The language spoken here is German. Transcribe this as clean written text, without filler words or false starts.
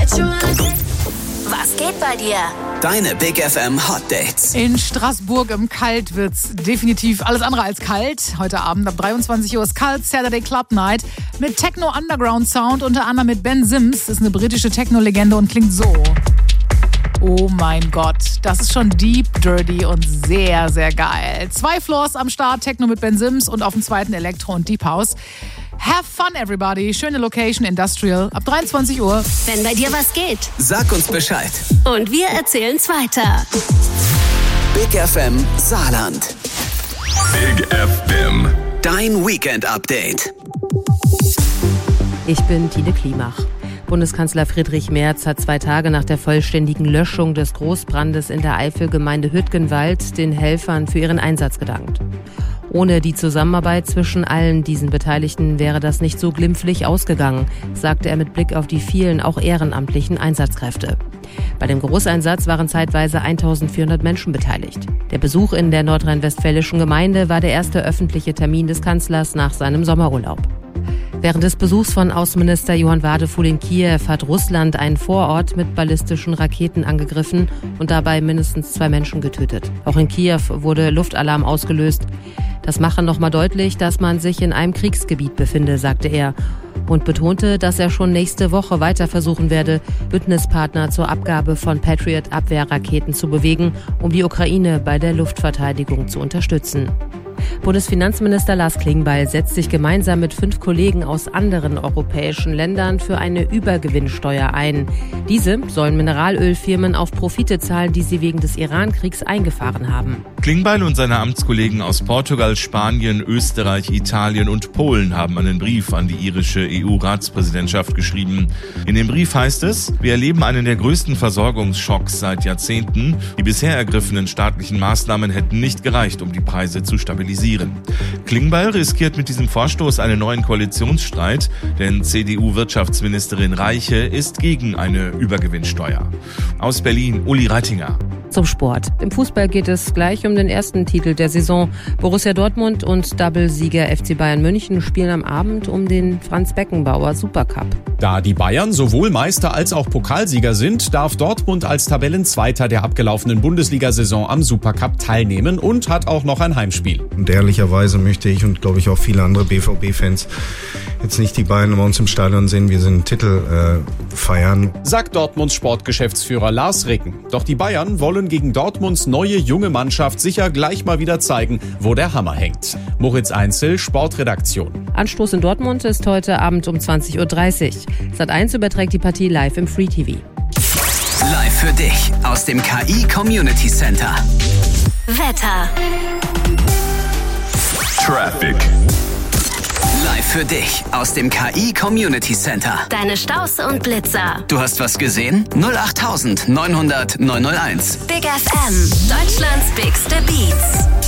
Was geht bei dir? Deine Big FM Hot Dates. In Straßburg im Kalt wird's definitiv alles andere als kalt. Heute Abend ab 23 Uhr ist Kalt Saturday Club Night mit Techno Underground Sound, unter anderem mit Ben Sims. Das ist eine britische Techno-Legende und klingt so. Oh mein Gott, das ist schon deep, dirty und sehr, sehr geil. 2 Floors am Start, Techno mit Ben Sims und auf dem zweiten Elektro und Deep House. Have fun, everybody. Schöne Location, Industrial. Ab 23 Uhr. Wenn bei dir was geht. Sag uns Bescheid. Und wir erzählen's weiter. Big FM Saarland. Big FM. Dein Weekend-Update. Ich bin Tine Klimach. Bundeskanzler Friedrich Merz hat 2 Tage nach der vollständigen Löschung des Großbrandes in der Eifelgemeinde Hüttgenwald den Helfern für ihren Einsatz gedankt. Ohne die Zusammenarbeit zwischen allen diesen Beteiligten wäre das nicht so glimpflich ausgegangen, sagte er mit Blick auf die vielen, auch ehrenamtlichen Einsatzkräfte. Bei dem Großeinsatz waren zeitweise 1400 Menschen beteiligt. Der Besuch in der nordrhein-westfälischen Gemeinde war der erste öffentliche Termin des Kanzlers nach seinem Sommerurlaub. Während des Besuchs von Außenminister Johann Wadefuhl in Kiew hat Russland einen Vorort mit ballistischen Raketen angegriffen und dabei mindestens 2 Menschen getötet. Auch in Kiew wurde Luftalarm ausgelöst. Das mache nochmal deutlich, dass man sich in einem Kriegsgebiet befinde, sagte er. Und betonte, dass er schon nächste Woche weiter versuchen werde, Bündnispartner zur Abgabe von Patriot-Abwehrraketen zu bewegen, um die Ukraine bei der Luftverteidigung zu unterstützen. Bundesfinanzminister Lars Klingbeil setzt sich gemeinsam mit 5 Kollegen aus anderen europäischen Ländern für eine Übergewinnsteuer ein. Diese sollen Mineralölfirmen auf Profite zahlen, die sie wegen des Iran-Kriegs eingefahren haben. Klingbeil und seine Amtskollegen aus Portugal, Spanien, Österreich, Italien und Polen haben einen Brief an die irische EU-Ratspräsidentschaft geschrieben. In dem Brief heißt es: Wir erleben einen der größten Versorgungsschocks seit Jahrzehnten. Die bisher ergriffenen staatlichen Maßnahmen hätten nicht gereicht, um die Preise zu stabilisieren. Klingbeil riskiert mit diesem Vorstoß einen neuen Koalitionsstreit, denn CDU-Wirtschaftsministerin Reiche ist gegen eine Übergewinnsteuer. Aus Berlin, Uli Reitinger. Zum Sport. Im Fußball geht es gleich um den ersten Titel der Saison. Borussia Dortmund und Double-Sieger FC Bayern München spielen am Abend um den Franz-Beckenbauer Supercup. Da die Bayern sowohl Meister als auch Pokalsieger sind, darf Dortmund als Tabellenzweiter der abgelaufenen Bundesliga-Saison am Supercup teilnehmen und hat auch noch ein Heimspiel. Und ehrlicherweise möchte ich und glaube ich auch viele andere BVB-Fans jetzt nicht die Bayern bei uns im Stadion sehen, wir sind Titel feiern. Sagt Dortmunds Sportgeschäftsführer Lars Ricken. Doch die Bayern wollen gegen Dortmunds neue junge Mannschaft sicher gleich mal wieder zeigen, wo der Hammer hängt. Moritz Einzel, Sportredaktion. Anstoß in Dortmund ist heute Abend um 20.30 Uhr. Sat.1 überträgt die Partie live im Free TV. Live für dich aus dem KI Community Center. Wetter. Traffic. Live für dich aus dem KI Community Center. Deine Staus und Blitzer. Du hast was gesehen? 08900 901. Big FM. Deutschlands bigste Beats.